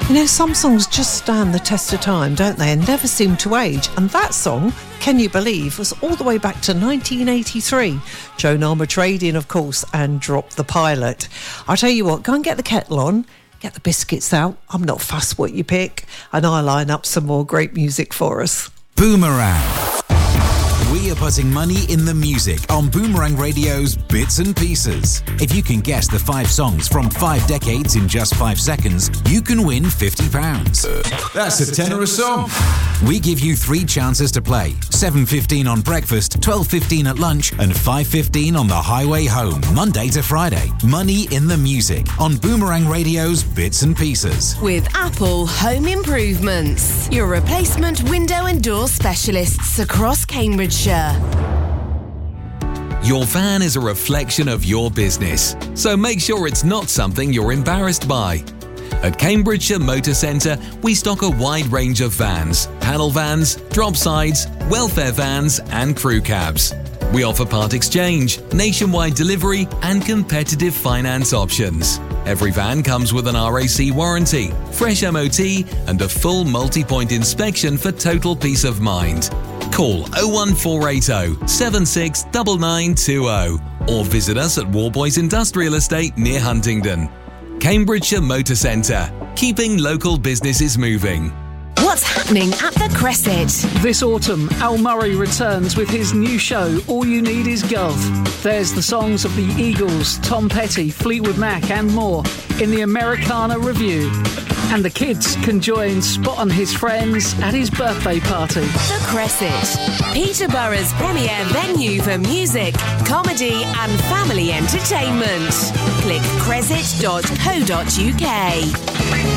You know, some songs just stand the test of time, don't they, and never seem to age. And that song, Can You Believe, was all the way back to 1983. Joan Armatrading, of course, and Drop the Pilot. I'll tell you what, go and get the kettle on, get the biscuits out. I'm not fussed what you pick, and I'll line up some more great music for us. Boomerang. We are putting money in the music on Boomerang Radio's Bits and Pieces. If you can guess the 5 songs from 5 decades in just 5 seconds, you can win £50. That's a tenner a song. We give you 3 chances to play. 7:15 on breakfast, 12:15 at lunch, and 5:15 on the highway home, Monday to Friday. Money in the music on Boomerang Radio's Bits and Pieces. With Apple Home Improvements, your replacement window and door specialists across Cambridgeshire. Your van is a reflection of your business, so make sure it's not something you're embarrassed by. At Cambridgeshire Motor Centre, we stock a wide range of vans, panel vans, drop sides, welfare vans and crew cabs. We offer part exchange, nationwide delivery and competitive finance options. Every van comes with an RAC warranty, fresh MOT and a full multi-point inspection for total peace of mind. Call 01480 769920 or visit us at Warboys Industrial Estate near Huntingdon. Cambridgeshire Motor Centre, keeping local businesses moving. What's happening at the Cresset? This autumn, Al Murray returns with his new show, All You Need Is Gov. There's the songs of the Eagles, Tom Petty, Fleetwood Mac and more in the Americana Review. And the kids can join Spot and his friends at his birthday party. The Cresset, Peterborough's premier venue for music, comedy and family entertainment. Click cresset.co.uk.